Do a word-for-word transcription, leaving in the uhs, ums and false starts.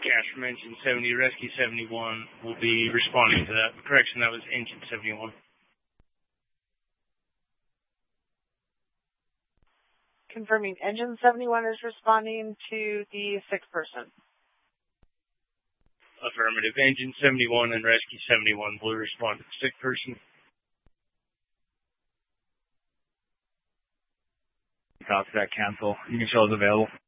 broadcast from Engine seventy. Rescue seventy-one will be responding to that. Correction, that was Engine seventy-one. Confirming Engine seventy-one is responding to the sick person. Affirmative. Engine seventy-one and Rescue seventy-one will respond to the sick person. Copy that. Cancel. You can show us available.